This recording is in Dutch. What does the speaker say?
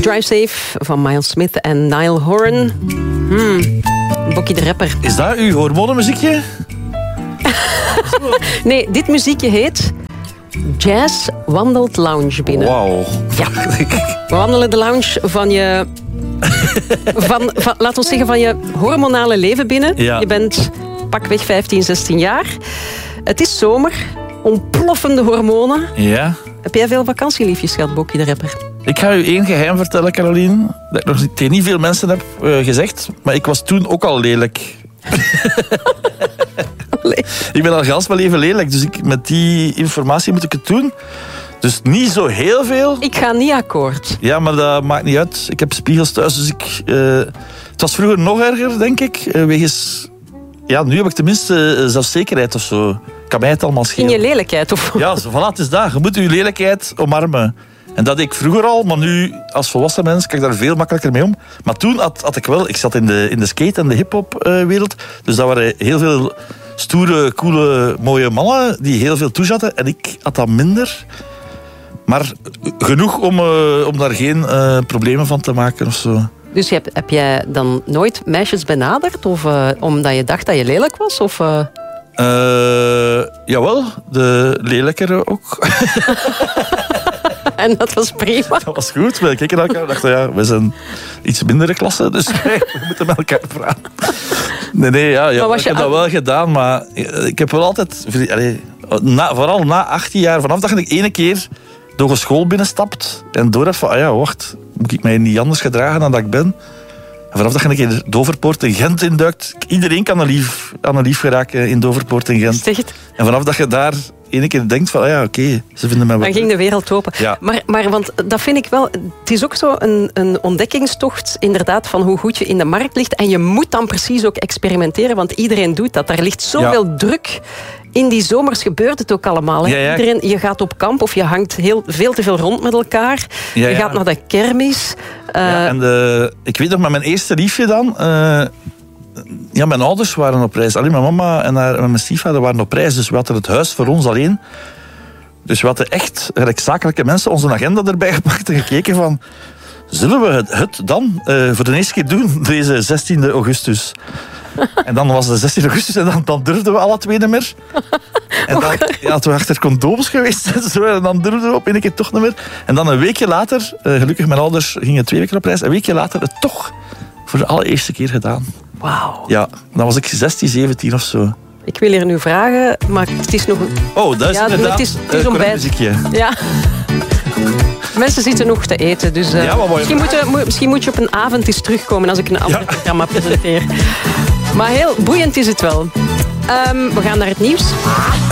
Drive Safe van Miles Smith en Niall Horan. Bokkie de Rapper. Is dat uw hormonenmuziekje? Nee, dit muziekje heet Jazz Wandelt Lounge binnen. Wauw. Ja. We wandelen de lounge van je... laat ons zeggen, van je hormonale leven binnen. Ja. Je bent pakweg 15, 16 jaar. Het is zomer. Ontploffende hormonen. Ja. Heb jij veel vakantieliefjes gehad, Bokkie de Rapper? Ik ga u één geheim vertellen, Caroline. Dat ik nog tegen niet veel mensen heb gezegd. Maar ik was toen ook al lelijk. Ik ben al gans mijn leven lelijk. Dus met die informatie moet ik het doen. Dus niet zo heel veel. Ik ga niet akkoord. Ja, maar dat maakt niet uit. Ik heb spiegels thuis. Dus het was vroeger nog erger, denk ik. Wegens... Ja, nu heb ik tenminste zelfzekerheid of zo. Kan mij het allemaal schelen. In je lelijkheid? Of... Ja, voilà, het is dat. Je moet je lelijkheid omarmen. En dat deed ik vroeger al, maar nu als volwassen mens kan ik daar veel makkelijker mee om. Maar toen had ik wel... Ik zat in de skate- en de hip-hop wereld. Dus dat waren heel veel stoere, coole, mooie mannen die heel veel toezaten. En ik had dat minder. Maar genoeg om daar geen problemen van te maken of zo. Dus heb jij dan nooit meisjes benaderd? Of omdat je dacht dat je lelijk was? Of... Jawel, de lelijkere ook. En dat was prima. Dat was goed. We keken naar elkaar en dachten, ja, we zijn iets mindere klasse, dus we moeten met elkaar praten. Nee, ja, ik heb dat wel gedaan, maar ik heb wel altijd... vooral na 18 jaar, vanaf dat ik ene keer door een school binnenstapt en door heb van, wacht, moet ik mij niet anders gedragen dan dat ik ben? En vanaf dat je een keer Doverpoort in Gent induikt, iedereen kan aan een lief geraken in Doverpoort in Gent. Echt? En vanaf dat je daar ene keer denkt van, oké, ze vinden mij wel... Dan ging de wereld open. Ja. Maar want dat vind ik wel... Het is ook zo een ontdekkingstocht, inderdaad, van hoe goed je in de markt ligt. En je moet dan precies ook experimenteren, want iedereen doet dat. Daar ligt zoveel druk. In die zomers gebeurt het ook allemaal. Hè? Ja. Iedereen, je gaat op kamp of je hangt veel te veel rond met elkaar. Ja. Je gaat naar de kermis. Ik weet nog, met mijn eerste liefje dan... mijn ouders waren op reis. Alleen mijn mama en mijn stiefvader waren op reis. Dus we hadden het huis voor ons alleen. Dus we hadden echt, zakelijke mensen, onze agenda erbij gepakt en gekeken van... Zullen we het dan voor de eerste keer doen, deze 16 augustus? En dan was het 16 augustus en dan durfden we alle twee niet meer. En dan hadden we achter condooms geweest en zo. En dan durfden we op een keer toch niet meer. En dan een weekje later, gelukkig mijn ouders gingen 2 weken op reis. Een weekje later het toch voor de allereerste keer gedaan. Wauw. Ja, dan was ik 16, 17 of zo. Ik wil hier nu vragen, maar het is nog... Oh, dat is inderdaad het is ontbijt. Ja. Mensen zitten nog te eten, dus misschien moet je op een avond eens terugkomen als ik een ander programma presenteer. Maar heel boeiend is het wel. We gaan naar het nieuws.